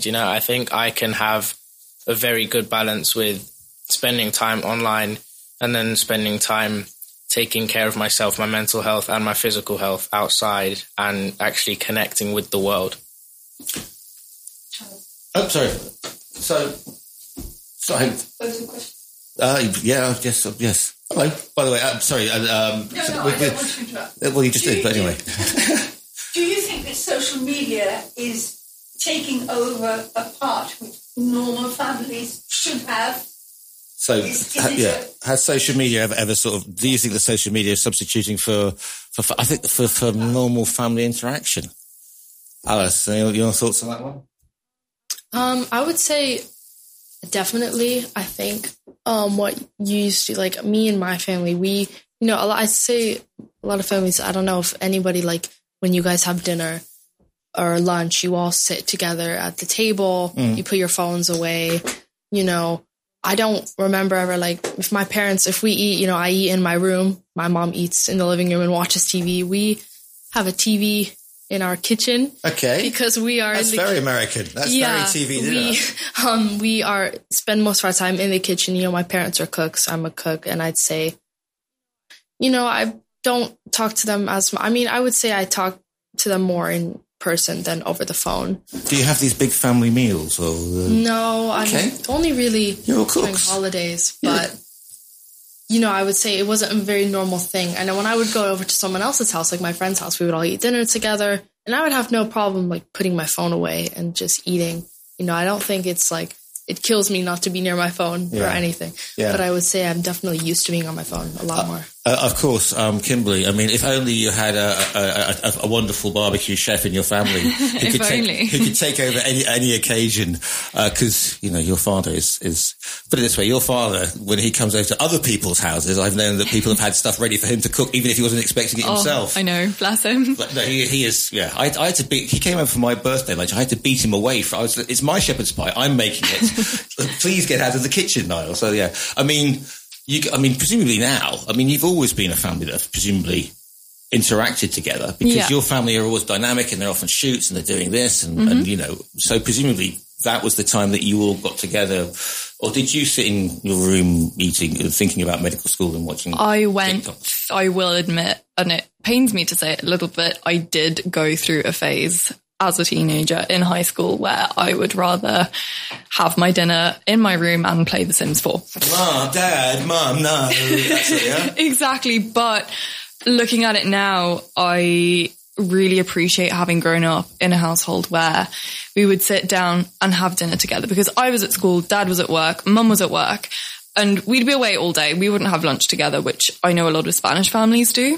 You know, I think I can have a very good balance with spending time online and then spending time taking care of myself, my mental health and my physical health outside and actually connecting with the world. Oh, sorry. Sorry. Yes. Hello. By the way, I'm sorry. I don't want to interrupt. Well, you just did, but anyway. Do you think that social media is taking over a part which normal families should have? So, has social media ever sort of? Do you think that social media is substituting for normal family interaction? Alice, your thoughts on that one? I would say definitely. I think what you used to, like me and my family, we, I say a lot of families, I don't know if anybody, like when you guys have dinner or lunch, you all sit together at the table, you put your phones away, I don't remember ever, like, if we eat, I eat in my room, my mom eats in the living room and watches TV. We have a TV in our kitchen. Okay. Because That's very American. That's very TV dinner. We spend most of our time in the kitchen. My parents are cooks. I'm a cook. And I'd say, I don't talk to them I would say I talk to them more in person than over the phone. Do you have these big family meals? Or No, okay. I'm only really You're all during cooks. holidays, but I would say it wasn't a very normal thing. And when I would go over to someone else's house, like my friend's house, we would all eat dinner together, and I would have no problem like putting my phone away and just eating. I don't think it's like it kills me not to be near my phone or anything. Yeah. But I would say I'm definitely used to being on my phone a lot more. Of course, Kimberly. I mean, if only you had a wonderful barbecue chef in your family who could take over any occasion. Because your father is put it this way: your father, when he comes over to other people's houses, I've known that people have had stuff ready for him to cook, even if he wasn't expecting it himself. I know, bless him. But no, he is. Yeah, I had to beat. He came over for my birthday lunch. I had to beat him away. It's my shepherd's pie. I'm making it. Please get out of the kitchen, Niall. So yeah, presumably now, you've always been a family that have presumably interacted together because your family are always dynamic and they're often shoots and they're doing this and so presumably that was the time that you all got together. Or did you sit in your room eating and thinking about medical school and watching TikTok? I will admit, and it pains me to say it a little bit, I did go through a phase as a teenager in high school where I would rather have my dinner in my room and play The Sims 4. Mom, no. That's it, yeah? Exactly. But looking at it now, I really appreciate having grown up in a household where we would sit down and have dinner together because I was at school, Dad was at work, Mum was at work, and we'd be away all day. We wouldn't have lunch together, which I know a lot of Spanish families do.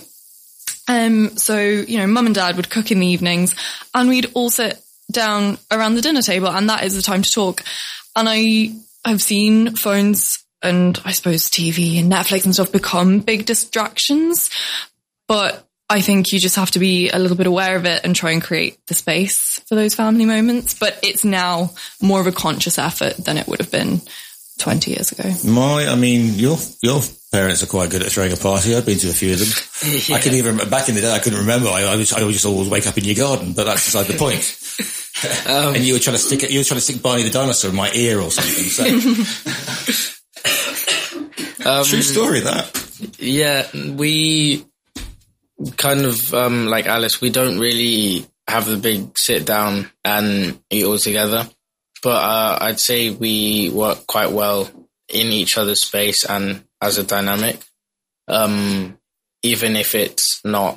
So, Mum and Dad would cook in the evenings and we'd all sit down around the dinner table and that is the time to talk. And I have seen phones and I suppose TV and Netflix and stuff become big distractions, but I think you just have to be a little bit aware of it and try and create the space for those family moments. But it's now more of a conscious effort than it would have been 20 years ago. Your parents are quite good at throwing a party. I've been to a few of them. Yeah. I can even back in the day, I couldn't remember. I would just always wake up in your garden, but that's beside the point. And you were trying to stick Barney the dinosaur in my ear or something. So. True story, that. Yeah, we kind of like Alice. We don't really have the big sit down and eat all together. But I'd say we work quite well in each other's space and as a dynamic. Even if it's not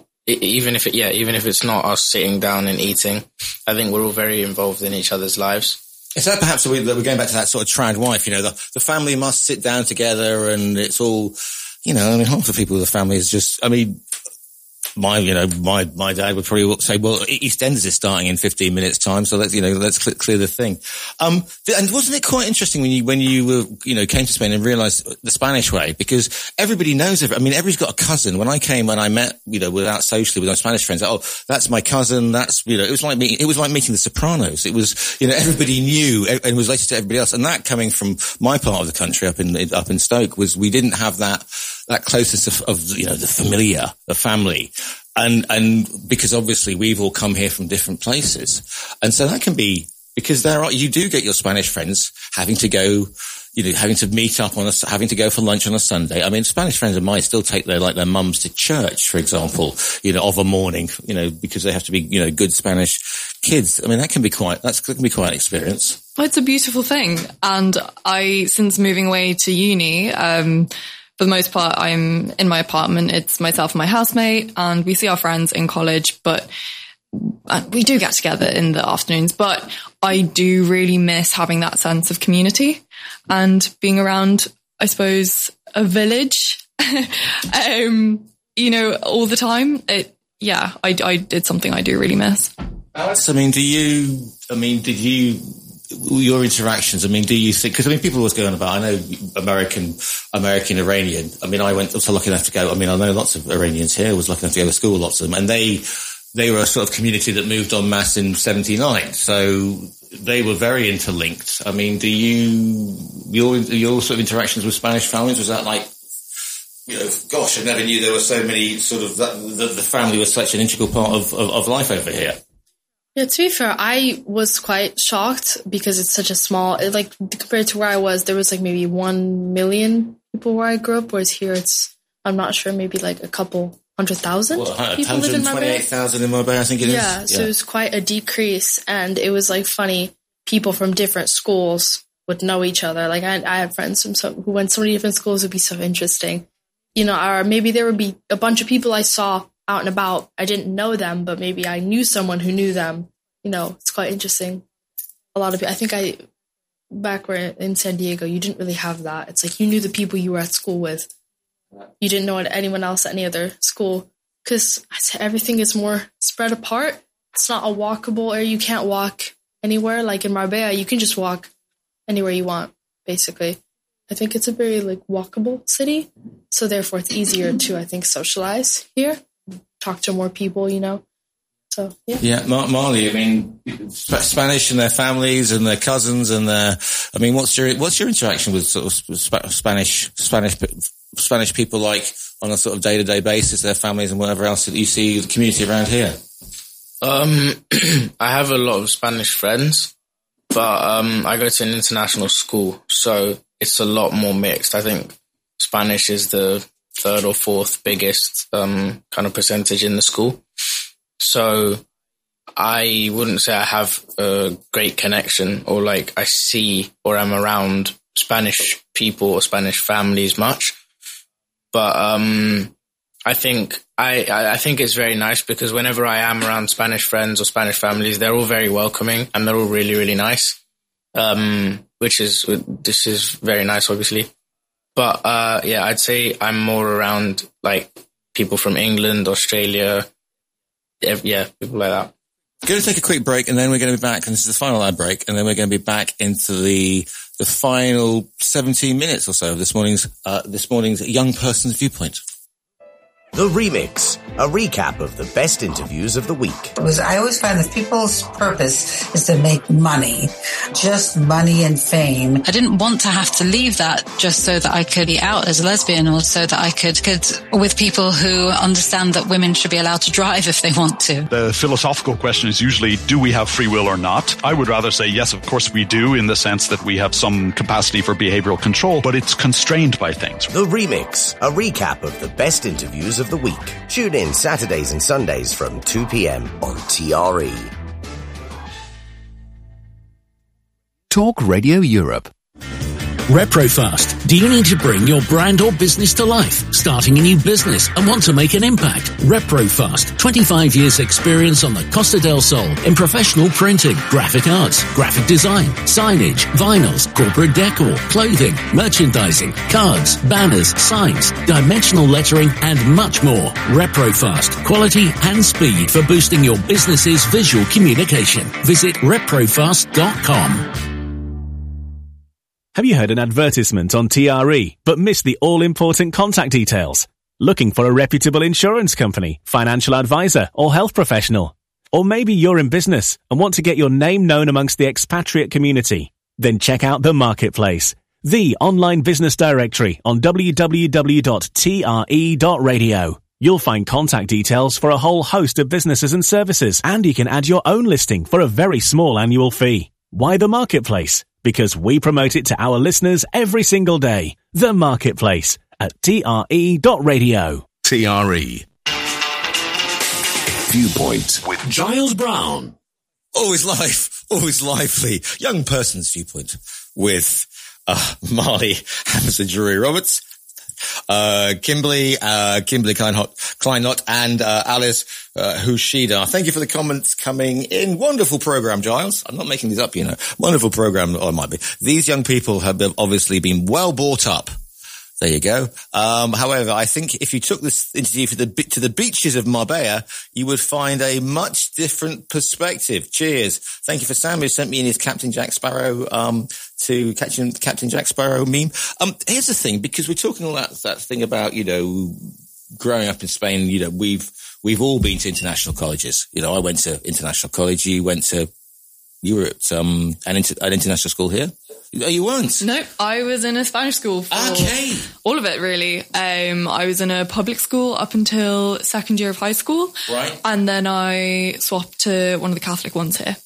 us sitting down and eating, I think we're all very involved in each other's lives. Is that perhaps we're going back to that sort of trad wife? The family must sit down together, and it's all, half the people in the family is just. My dad would probably say, well, EastEnders is starting in 15 minutes time. So let's clear the thing. And wasn't it quite interesting when you were, came to Spain and realized the Spanish way? Because everybody knows everybody's got a cousin. When I came, when I met, without socially with my Spanish friends, that's my cousin. That's, it was like meeting the Sopranos. It was, everybody knew and was related to everybody else. And that coming from my part of the country up in Stoke was we didn't have that closeness of the familiar, the family. And because obviously we've all come here from different places. And so that can be because you do get your Spanish friends having to go, having to meet up having to go for lunch on a Sunday. I mean, Spanish friends of mine still take their mums to church, for example, of a morning, because they have to be, good Spanish kids. I mean, that can be quite an experience. Well, it's a beautiful thing. And since moving away to uni, for the most part, I'm in my apartment. It's myself and my housemate, and we see our friends in college, but we do get together in the afternoons. But I do really miss having that sense of community and being around, I suppose, a village, all the time. It's something I do really miss. Alex, your interactions, do you think, because people always going about, I know American Iranian. I was lucky enough to go, I know lots of Iranians here, I was lucky enough to go to school, lots of them, and they were a sort of community that moved en masse in 79, so they were very interlinked. Do your sort of interactions with Spanish families, was that like, gosh, I never knew there were so many sort of, the family was such an integral part of life over here? Yeah, to be fair, I was quite shocked because it's such a small, compared to where I was, there was maybe 1 million people where I grew up, whereas here it's, I'm not sure, maybe a couple 100,000 people live in Marbella. 128,000 in Marbella, I think it is. Yeah, so it was quite a decrease, and it was funny, people from different schools would know each other. I had friends who went so many different schools. It would be so interesting. Or maybe there would be a bunch of people I saw out and about. I didn't know them, but maybe I knew someone who knew them. It's quite interesting. A lot of people, I think back in San Diego, you didn't really have that. It's you knew the people you were at school with. You didn't know anyone else at any other school, because everything is more spread apart. It's not a walkable area. You can't walk anywhere. In Marbella, you can just walk anywhere you want, basically. I think it's a very walkable city. So therefore it's easier to, I think, socialize here, talk to more people, So, yeah. Yeah, Marley, Spanish and their families and their cousins and what's your interaction with sort of Spanish people on a sort of day-to-day basis, their families and whatever else that you see the community around here? I have a lot of Spanish friends, but I go to an international school, so it's a lot more mixed. I think Spanish is the 3rd or 4th biggest kind of percentage in the school. So I wouldn't say I have a great connection or I see or am around Spanish people or Spanish families much. But I think it's very nice because whenever I am around Spanish friends or Spanish families, they're all very welcoming and they're all really, really nice. This is very nice, obviously. But I'd say I'm more around people from England, Australia. Yeah, people like that. Going to take a quick break, and then we're going to be back, and this is the final ad break, and then we're going to be back into the final 17 minutes or so of this morning's Young Person's Viewpoint. The Remix, a recap of the best interviews of the week. Because I always find that people's purpose is to make money, just money and fame. I didn't want to have to leave that just so that I could be out as a lesbian, or so that I could with people who understand that women should be allowed to drive if they want to. The philosophical question is usually, do we have free will or not? I would rather say yes, of course we do, in the sense that we have some capacity for behavioral control, but it's constrained by things. The Remix, a recap of the best interviews of the week. Tune in Saturdays and Sundays from 2 p.m. on TRE. Talk Radio Europe. ReproFast. Do you need to bring your brand or business to life? Starting a new business and want to make an impact? ReproFast. 25 years experience on the Costa del Sol in professional printing, graphic arts, graphic design, signage, vinyls, corporate decor, clothing, merchandising, cards, banners, signs, dimensional lettering, and much more. ReproFast. Quality and speed for boosting your business's visual communication. Visit reprofast.com. Have you heard an advertisement on TRE but missed the all-important contact details? Looking for a reputable insurance company, financial advisor, or health professional? Or maybe you're in business and want to get your name known amongst the expatriate community? Then check out The Marketplace, the online business directory on www.tre.radio. You'll find contact details for a whole host of businesses and services, and you can add your own listing for a very small annual fee. Why the Marketplace? Because we promote it to our listeners every single day. The Marketplace at TRE.radio. TRE. Viewpoint with Giles Brown. Always lively. Young person's viewpoint with Marley Hamza-Drury Roberts, Kimberly Kleinlott, and Alice Hushida. Thank you for the comments coming in. Wonderful program, Giles. I'm not making these up, Wonderful program. Or it might be. These young people have obviously been well brought up. There you go. However, I think if you took this interview to the beaches of Marbella, you would find a much different perspective. Cheers. Thank you for Sam, who sent me in his Captain Jack Sparrow, to Captain Jack Sparrow meme. Here's the thing, because we're talking all that thing about, growing up in Spain, we've all been to international colleges. I went to international college. You were at an international school here? Oh, you weren't? No, I was in a Spanish school for all of it, really. I was in a public school up until second year of high school. Right. And then I swapped to one of the Catholic ones here.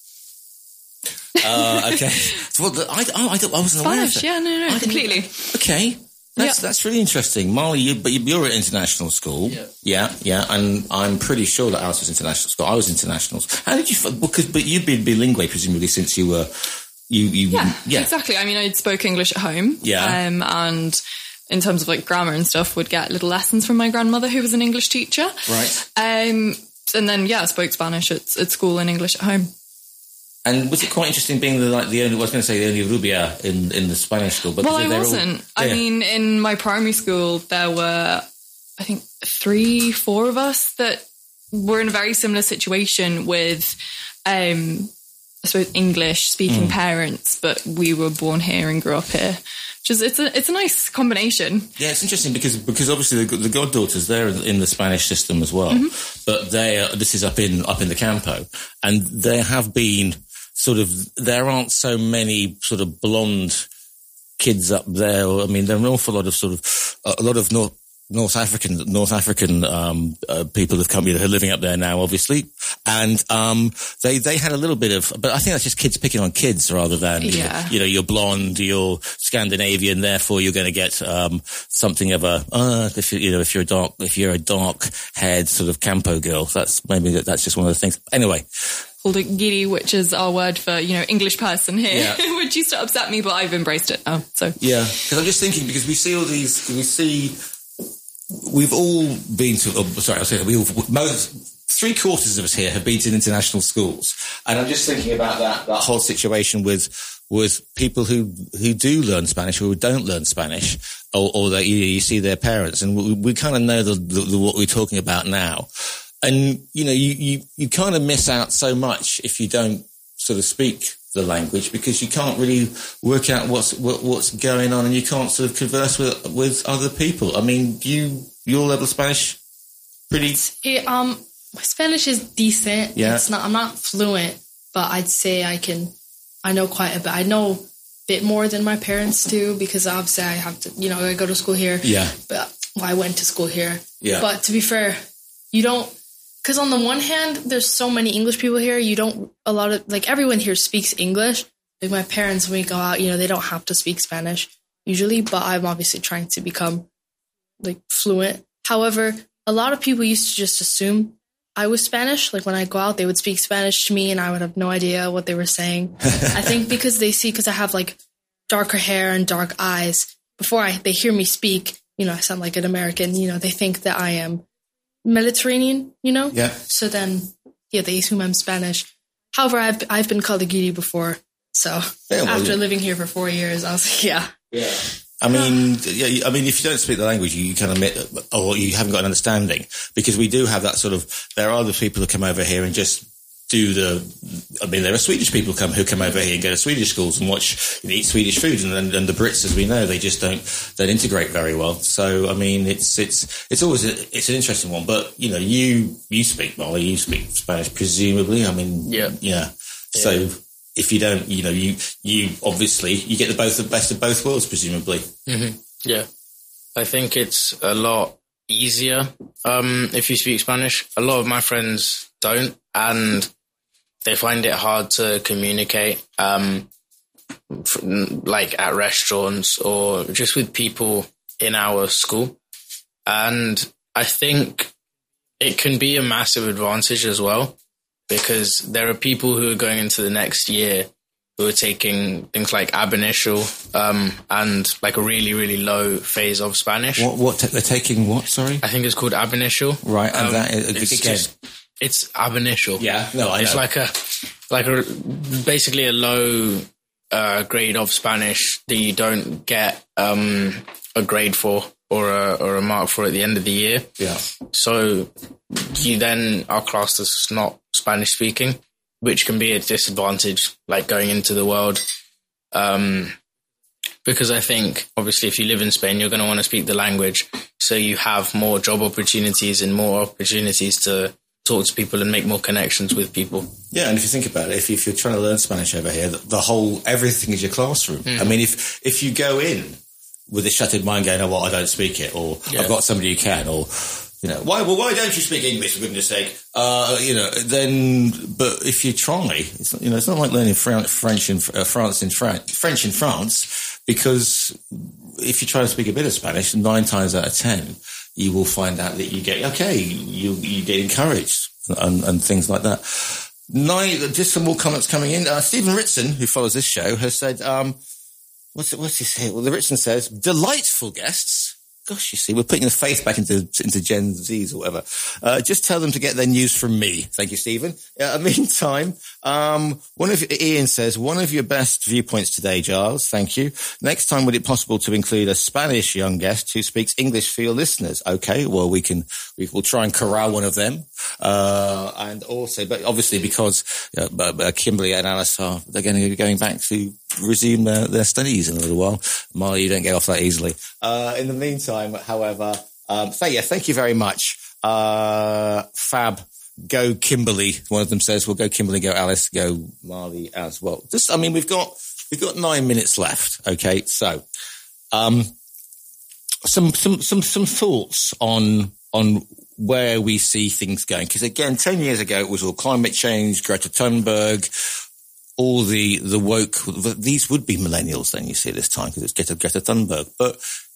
Okay. So, I wasn't aware of that. Yeah, no, completely. Okay. That's really interesting. Marley, you're at international school. Yeah. Yeah. And I'm pretty sure that Alice was international school. I was international. How did you, but you've been bilingual presumably since you were, Yeah, exactly. I mean, I spoke English at home. Yeah. And in terms of grammar and stuff, would get little lessons from my grandmother, who was an English teacher. Right. And then, I spoke Spanish at school and English at home. And was it quite interesting being the only, I was going to say the only rubia in the Spanish school? But well, I wasn't. I mean, in my primary school, there were, I think, 3-4 of us that were in a very similar situation with, I suppose, English-speaking parents, but we were born here and grew up here. It's a nice combination. Yeah, it's interesting because obviously the goddaughters, they're in the Spanish system as well, but this is up in the Campo, and there have been there aren't so many sort of blonde kids up there. I mean, there are an awful lot of North African people have come, who are living up there now, obviously, and they had a little bit of, but I think that's just kids picking on kids rather than you're blonde, you're Scandinavian, therefore you're going to get something of a if you're a dark haired sort of Campo girl. That's just one of the things. Anyway. Called it giri, which is our word for, English person here, which used to upset me, but I've embraced it now. So yeah, because I'm just thinking, because we've all been to, three-quarters of us here have been to international schools. And I'm just thinking about that whole situation with people who do learn Spanish or who don't learn Spanish, or that you see their parents. And we kind of know what we're talking about now. And, you kind of miss out so much if you don't sort of speak the language, because you can't really work out what's going on, and you can't sort of converse with other people. I mean, your level of Spanish pretty. My Spanish is decent. Yeah. I'm not fluent, but I'd say I know quite a bit. I know a bit more than my parents do, because obviously I have to, I go to school here. Yeah. But I went to school here. Yeah. But to be fair, you don't. Because on the one hand, there's so many English people here. Everyone here speaks English. Like my parents, when we go out, they don't have to speak Spanish usually, but I'm obviously trying to become fluent. However, a lot of people used to just assume I was Spanish. Like when I go out, they would speak Spanish to me and I would have no idea what they were saying. I think because I have darker hair and dark eyes, before they hear me speak, I sound like an American, they think that I am Mediterranean, Yeah. So then, they assume I'm Spanish. However, I've been called a Giri before. So after living here for 4 years, I was like, yeah. I mean, if you don't speak the language, you kind of or you haven't got an understanding, because we do have that there are the people who come over here and just there are Swedish people who come over here and go to Swedish schools and eat Swedish food, and the Brits, as we know, they just don't integrate very well. So, I mean, it's always it's an interesting one, but, you speak, Molly, you speak Spanish, presumably. I mean, yeah. So if you don't, you obviously, you get the best of both worlds, presumably. Mm-hmm. Yeah. I think it's a lot easier, if you speak Spanish. A lot of my friends don't, and they find it hard to communicate, like at restaurants or just with people in our school. And I think it can be a massive advantage as well, because there are people who are going into the next year who are taking things like ab initio, and like a really, really low phase of Spanish. They're taking what, sorry? I think it's called ab initio. Right, and that is, it's ab initio. Yeah, no, I know. It's like a basically a low grade of Spanish that you don't get a grade for or a mark for at the end of the year. Yeah. So you then are classed as not Spanish speaking, which can be a disadvantage, like going into the world. Because I think, obviously, if you live in Spain, you're going to want to speak the language. So you have more job opportunities and more opportunities to talk to people and make more connections with people. Yeah, and if you think about it, if you're trying to learn Spanish over here, everything is your classroom. I mean, if you go in with a shuttered mind going, oh, well, I don't speak it, or I've got somebody who can, or, why don't you speak English, for goodness sake? Then, but if you try, it's not like learning French in France, because if you try to speak a bit of Spanish, 9 times out of 10, you will find out that you get encouraged and things like that. Just some more comments coming in. Stephen Ritson, who follows this show, has said, what's this here? Well, the Ritson says, delightful guests. Gosh, you see, we're putting the faith back into Gen Zs or whatever. Just tell them to get their news from me. Thank you, Stephen. Meantime, Ian says, one of your best viewpoints today, Giles. Thank you. Next time, would it possible to include a Spanish young guest who speaks English for your listeners? Okay, well, we'll try and corral one of them. And also, but obviously because Kimberly and Alice they're going to be going back to resume their studies in a little while. Marley, you don't get off that easily. In the meantime, however, thank you very much. Fab, go Kimberly. One of them says, well, go Kimberly, go Alice, go Marley as well. We've got 9 minutes left. Okay. So, some thoughts on where we see things going. Because again, 10 years ago, it was all climate change, Greta Thunberg, all the woke, these would be millennials then, you see, this time, because it's Greta Thunberg. But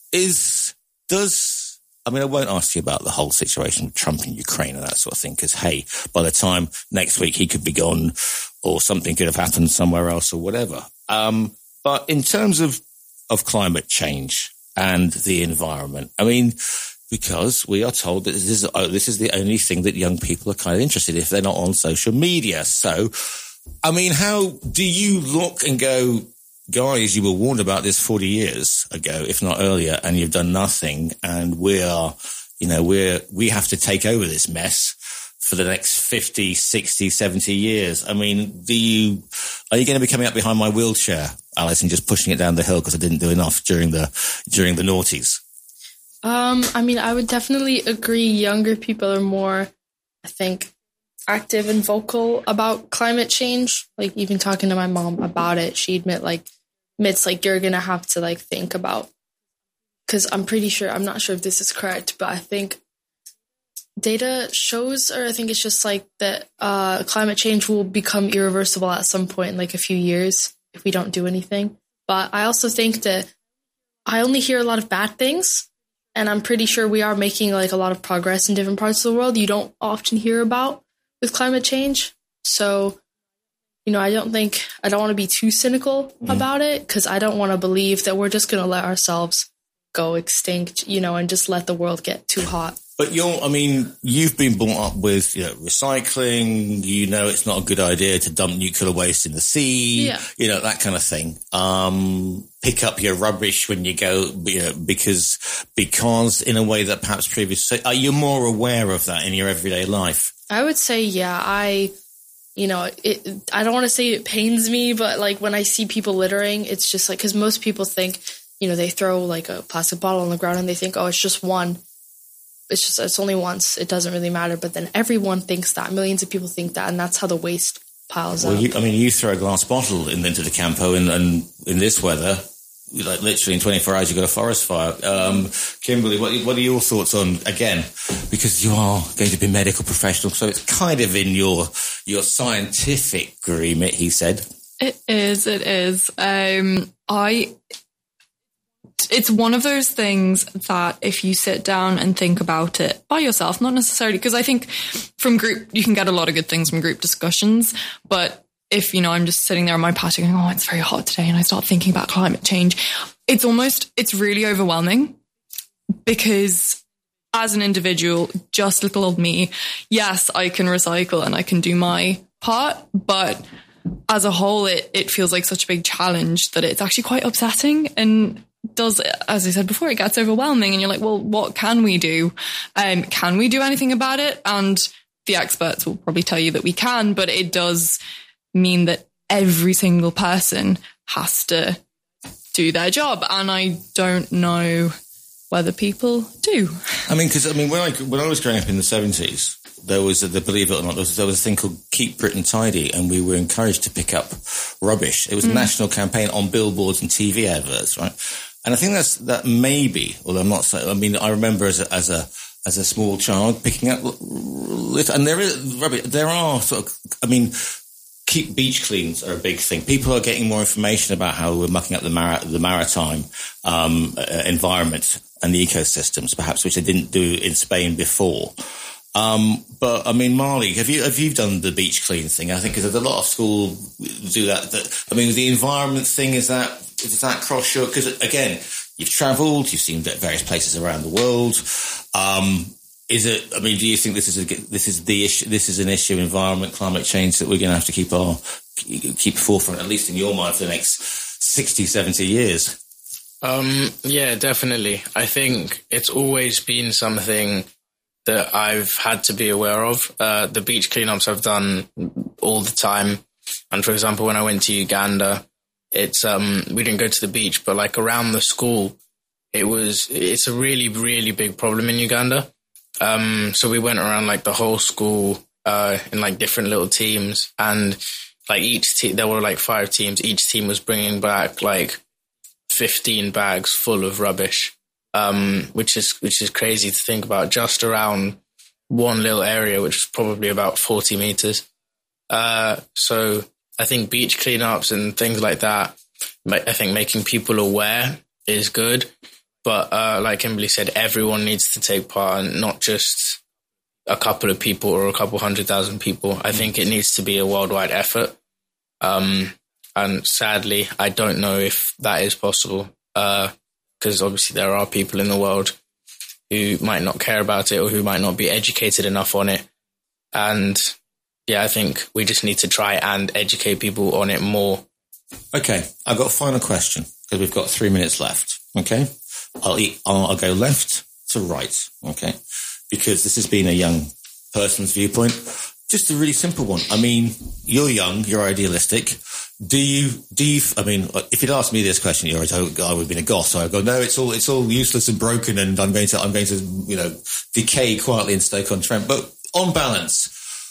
I won't ask you about the whole situation with Trump and Ukraine and that sort of thing, because, hey, by the time next week he could be gone or something could have happened somewhere else or whatever. But in terms of climate change and the environment, because we are told that this is the only thing that young people are kind of interested in if they're not on social media. So, how do you look and go, guys, you were warned about this 40 years ago, if not earlier, and you've done nothing, and we have to take over this mess for the next 50, 60, 70 years. Are you going to be coming up behind my wheelchair, Alice, and just pushing it down the hill because I didn't do enough during the noughties? I would definitely agree. Younger people are more, I think, active and vocal about climate change. Like, even talking to my mom about it, she admits you're going to have to think about, because I'm not sure if this is correct, but I think data shows, or I think it's just that climate change will become irreversible at some point in a few years if we don't do anything. But I also think that I only hear a lot of bad things, and I'm pretty sure we are making a lot of progress in different parts of the world you don't often hear about with climate change. So, I don't want to be too cynical about it, because I don't want to believe that we're just going to let ourselves go extinct, and just let the world get too hot. But you've been brought up with, recycling, it's not a good idea to dump nuclear waste in the sea, that kind of thing. Pick up your rubbish when you go, because in a way that perhaps previously, are you more aware of that in your everyday life? I would say, yeah, I don't want to say it pains me, but when I see people littering, it's just because most people think, they throw a plastic bottle on the ground and they think, oh, it's just one. It's only once. It doesn't really matter. But then everyone thinks that. Millions of people think that. And that's how the waste piles up. You throw a glass bottle into the campo and in this weather, like literally in 24 hours, you've got a forest fire. Kimberly, what are your thoughts on, again, because you are going to be medical professional, so it's kind of in your scientific remit, he said. It is. It's one of those things that if you sit down and think about it by yourself, not necessarily, because I think from group, you can get a lot of good things from group discussions, but if, I'm just sitting there on my patio going, oh, it's very hot today, and I start thinking about climate change, it's really overwhelming, because as an individual, just little old me, yes, I can recycle and I can do my part, but as a whole, it feels like such a big challenge that it's actually quite upsetting, and does, as I said before, it gets overwhelming, and you're like, well, what can we do? Can we do anything about it? And the experts will probably tell you that we can, but it does mean that every single person has to do their job, and I don't know whether people do. Because when I was growing up in the 70s, there was, believe it or not, there was a thing called Keep Britain Tidy, and we were encouraged to pick up rubbish. It was a national campaign on billboards and TV adverts, right? And I think that maybe, although I'm not saying, I remember as a small child picking up and there is rubbish. There are keep beach cleans are a big thing. People are getting more information about how we're mucking up the maritime environment and the ecosystems, perhaps, which they didn't do in Spain before. But Marley, have you done the beach clean thing? I think because a lot of schools do that. The environment thing, does that cross your? Because again, you've travelled, you've seen various places around the world. Is it? Do you think this is the issue? This is an issue, environment, climate change, that we're going to have to keep forefront, at least in your mind, for the next 60, 70 years? Yeah, definitely. I think it's always been something that I've had to be aware of. The beach cleanups I've done all the time. And for example, when I went to Uganda, it's, we didn't go to the beach, but like around the school, it's a really, really big problem in Uganda. So we went around like the whole school, in like different little teams, and like each team, there were like 5 teams. Each team was bringing back like 15 bags full of rubbish. Which is crazy to think about, just around one little area, which is probably about 40 meters. So I think beach cleanups and things like that, I think making people aware is good. But like Kimberly said, everyone needs to take part, and not just a couple of people or a couple 100,000 people. I think it needs to be a worldwide effort. And sadly, I don't know if that is possible. Because obviously there are people in the world who might not care about it, or who might not be educated enough on it. And yeah, I think we just need to try and educate people on it more. Okay, I've got a final question, because we've got 3 minutes left. Okay, I'll go left to right. Okay, because this has been a young person's viewpoint. Just a really simple one. You're young, you're idealistic. Do you, if you'd asked me this question, I would have been a goth. So I'd go, no, it's all useless and broken, and I'm going to, decay quietly in Stoke-on-Trent. But on balance,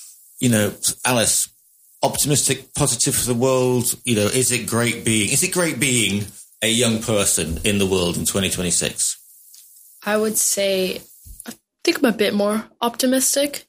Alice, optimistic, positive for the world, is it great being a young person in the world in 2026? I would say, I think I'm a bit more optimistic,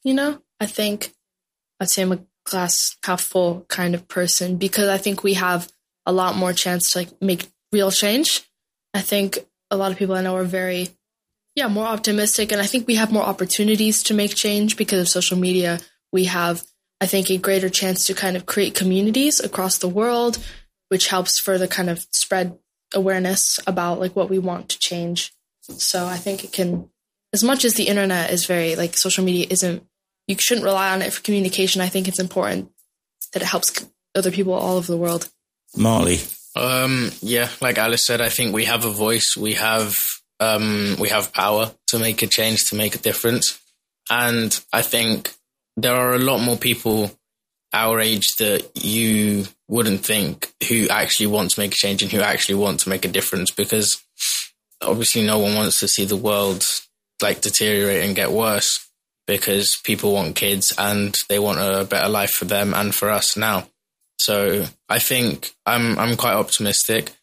I'd say I'm a glass half full kind of person, because I think we have a lot more chance to make real change. I think a lot of people I know are very, more optimistic, and I think we have more opportunities to make change because of social media. We have, I think, a greater chance to kind of create communities across the world, which helps further kind of spread awareness about what we want to change. So I think it can, as much as the internet is very social media isn't, you shouldn't rely on it for communication. I think it's important that it helps other people all over the world. Marley. Like Alice said, I think we have a voice. We have power to make a change, to make a difference. And I think there are a lot more people our age that you wouldn't think who actually want to make a change and who actually want to make a difference, because obviously no one wants to see the world deteriorate and get worse, because people want kids and they want a better life for them and for us now. So I think I'm quite optimistic.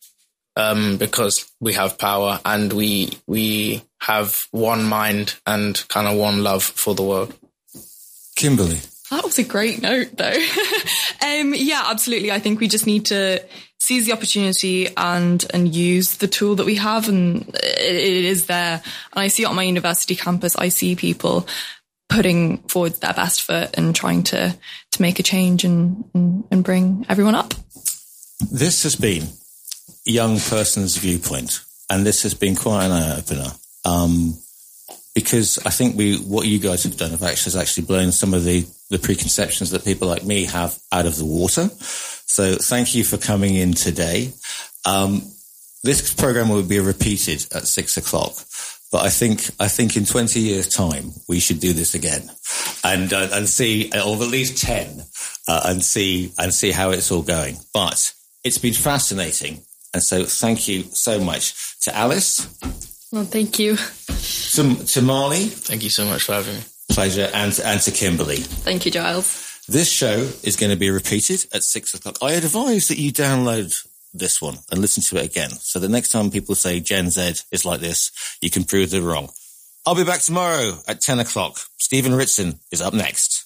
because we have power and we have one mind and kind of one love for the world. Kimberly. That was a great note, though. Yeah, absolutely. I think we just need to seize the opportunity and use the tool that we have, and it is there. And I see it on my university campus. I see people putting forward their best foot and trying to make a change and bring everyone up. This has been Young Person's Viewpoint, and this has been quite an eye-opener. Because I think what you guys have done has actually blown some of the preconceptions that people like me have out of the water. So thank you for coming in today. This program will be repeated at 6:00, but I think in 20 years' time we should do this again and see, or at least 10, and see how it's all going. But it's been fascinating, and so thank you so much to Alice. Well, thank you. To Marley. Thank you so much for having me. Pleasure. And to Kimberly. Thank you, Giles. This show is going to be repeated at 6:00. I advise that you download this one and listen to it again. So the next time people say Gen Z is like this, you can prove they're wrong. I'll be back tomorrow at 10:00. Stephen Ritson is up next.